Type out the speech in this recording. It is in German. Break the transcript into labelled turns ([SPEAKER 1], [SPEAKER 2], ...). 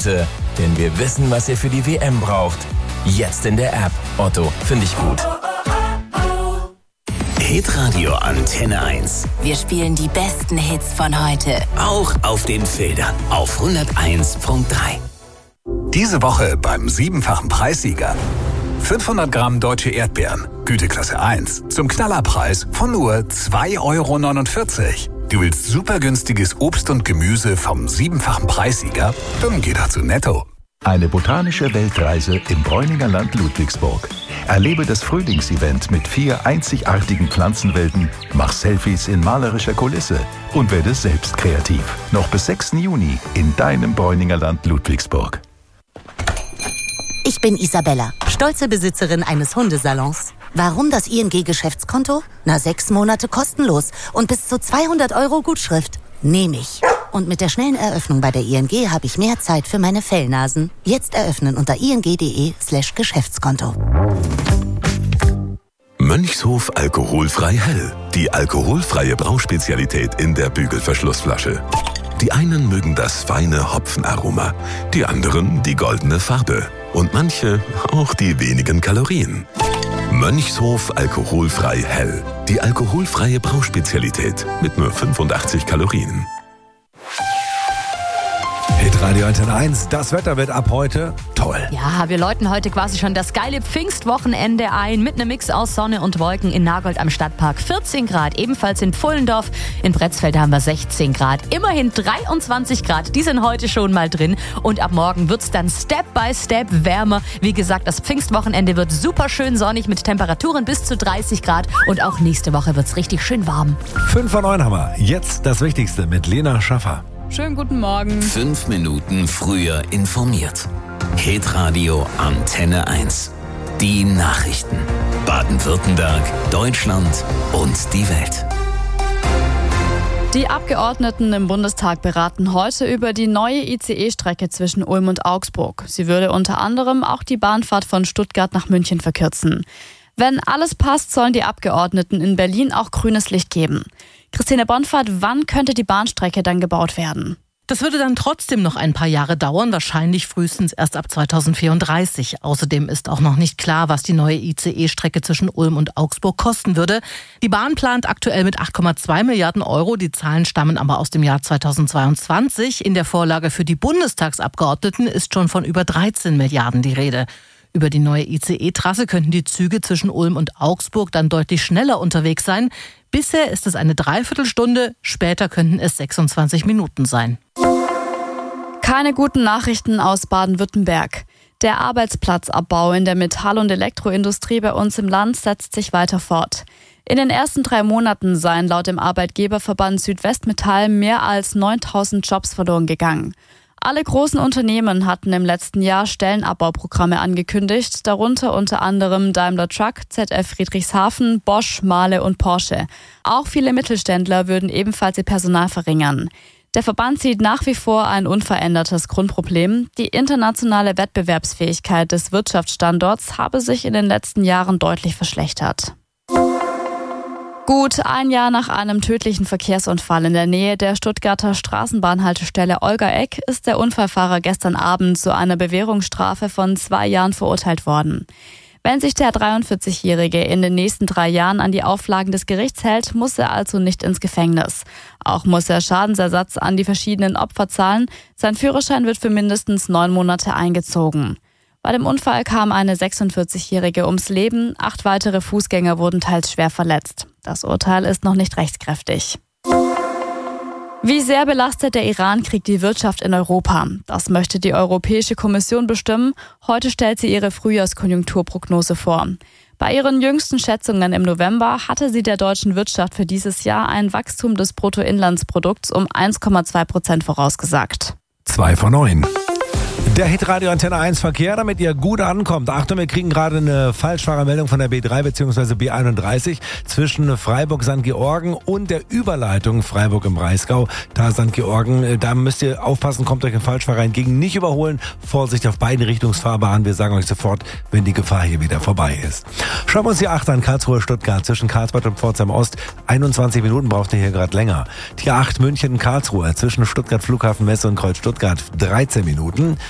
[SPEAKER 1] Minute. Denn wir wissen, was ihr für die WM braucht. Jetzt in der App. Otto, finde ich gut.
[SPEAKER 2] Hitradio Antenne 1.
[SPEAKER 3] Wir spielen die besten Hits von heute.
[SPEAKER 2] Auch auf den Feldern auf 101.3. Diese Woche beim 7-fachen Preissieger. 500 Gramm deutsche Erdbeeren, Güteklasse 1, zum Knallerpreis von nur 2,49 €. Du willst super günstiges Obst und Gemüse vom 7-fachen Preissieger? Dann geh doch zu Netto.
[SPEAKER 4] Eine botanische Weltreise im Bräuninger Land Ludwigsburg. Erlebe das Frühlingsevent mit 4 einzigartigen Pflanzenwelten, mach Selfies in malerischer Kulisse und werde selbst kreativ. Noch bis 6. Juni in deinem Bräuninger Land Ludwigsburg.
[SPEAKER 3] Ich bin Isabella, stolze Besitzerin eines Hundesalons. Warum das ING-Geschäftskonto? 6 Monate kostenlos und bis zu 200 € Gutschrift. Nehme ich. Und mit der schnellen Eröffnung bei der ING habe ich mehr Zeit für meine Fellnasen. Jetzt eröffnen unter ing.de/Geschäftskonto.
[SPEAKER 5] Mönchshof alkoholfrei hell. Die alkoholfreie Brauspezialität in der Bügelverschlussflasche. Die einen mögen das feine Hopfenaroma, die anderen die goldene Farbe und manche auch die wenigen Kalorien. Mönchshof alkoholfrei hell. Die alkoholfreie Brauspezialität mit nur 85 Kalorien.
[SPEAKER 6] Hitradio Antenne 1, das Wetter wird ab heute toll.
[SPEAKER 7] Ja, wir läuten heute quasi schon das geile Pfingstwochenende ein mit einem Mix aus Sonne und Wolken in Nagold am Stadtpark. 14 Grad, ebenfalls in Pfullendorf. In Bretzfeld haben wir 16 Grad. Immerhin 23 Grad, die sind heute schon mal drin. Und ab morgen wird's dann Step by Step wärmer. Wie gesagt, das Pfingstwochenende wird super schön sonnig mit Temperaturen bis zu 30 Grad. Und auch nächste Woche wird's richtig schön warm.
[SPEAKER 6] 5 von 9 haben wir. Jetzt das Wichtigste mit Lena Schaffer.
[SPEAKER 8] Schönen guten Morgen.
[SPEAKER 2] 5 Minuten früher informiert. Hitradio Antenne 1. Die Nachrichten. Baden-Württemberg, Deutschland und die Welt.
[SPEAKER 8] Die Abgeordneten im Bundestag beraten heute über die neue ICE-Strecke zwischen Ulm und Augsburg. Sie würde unter anderem auch die Bahnfahrt von Stuttgart nach München verkürzen. Wenn alles passt, sollen die Abgeordneten in Berlin auch grünes Licht geben. Christine Bonfahrt, wann könnte die Bahnstrecke dann gebaut werden?
[SPEAKER 9] Das würde dann trotzdem noch ein paar Jahre dauern, wahrscheinlich frühestens erst ab 2034. Außerdem ist auch noch nicht klar, was die neue ICE-Strecke zwischen Ulm und Augsburg kosten würde. Die Bahn plant aktuell mit 8,2 Milliarden €. Die Zahlen stammen aber aus dem Jahr 2022. In der Vorlage für die Bundestagsabgeordneten ist schon von über 13 Milliarden die Rede. Über die neue ICE-Trasse könnten die Züge zwischen Ulm und Augsburg dann deutlich schneller unterwegs sein. Bisher ist es eine Dreiviertelstunde, später könnten es 26 Minuten sein.
[SPEAKER 8] Keine guten Nachrichten aus Baden-Württemberg. Der Arbeitsplatzabbau in der Metall- und Elektroindustrie bei uns im Land setzt sich weiter fort. In den ersten 3 Monaten seien laut dem Arbeitgeberverband Südwestmetall mehr als 9.000 Jobs verloren gegangen. Alle großen Unternehmen hatten im letzten Jahr Stellenabbauprogramme angekündigt, darunter unter anderem Daimler Truck, ZF Friedrichshafen, Bosch, Mahle und Porsche. Auch viele Mittelständler würden ebenfalls ihr Personal verringern. Der Verband sieht nach wie vor ein unverändertes Grundproblem. Die internationale Wettbewerbsfähigkeit des Wirtschaftsstandorts habe sich in den letzten Jahren deutlich verschlechtert. Gut 1 Jahr nach einem tödlichen Verkehrsunfall in der Nähe der Stuttgarter Straßenbahnhaltestelle Olgaeck ist der Unfallfahrer gestern Abend zu einer Bewährungsstrafe von 2 Jahren verurteilt worden. Wenn sich der 43-Jährige in den nächsten 3 Jahren an die Auflagen des Gerichts hält, muss er also nicht ins Gefängnis. Auch muss er Schadensersatz an die verschiedenen Opfer zahlen. Sein Führerschein wird für mindestens 9 Monate eingezogen. Bei dem Unfall kam eine 46-Jährige ums Leben, 8 weitere Fußgänger wurden teils schwer verletzt. Das Urteil ist noch nicht rechtskräftig. Wie sehr belastet der Irankrieg die Wirtschaft in Europa? Das möchte die Europäische Kommission bestimmen. Heute stellt sie ihre Frühjahrskonjunkturprognose vor. Bei ihren jüngsten Schätzungen im November hatte sie der deutschen Wirtschaft für dieses Jahr ein Wachstum des Bruttoinlandsprodukts um 1,2% vorausgesagt.
[SPEAKER 6] 2 von 9. Der Hitradio Antenne 1 Verkehr, damit ihr gut ankommt. Achtung, wir kriegen gerade eine Falschfahrermeldung von der B3 bzw. B31 zwischen Freiburg-St. Georgen und der Überleitung Freiburg im Breisgau. Da St. Georgen, da müsst ihr aufpassen, kommt euch ein Falschfahrer entgegen. Nicht überholen, Vorsicht auf beiden Richtungsfahrbahnen. Wir sagen euch sofort, wenn die Gefahr hier wieder vorbei ist. Schauen wir uns die 8 an, Karlsruhe-Stuttgart zwischen Karlsbad und Pforzheim Ost. 21 Minuten braucht ihr hier gerade länger. Die 8 München-Karlsruhe zwischen Stuttgart Flughafenmesse und Kreuz Stuttgart 13 Minuten.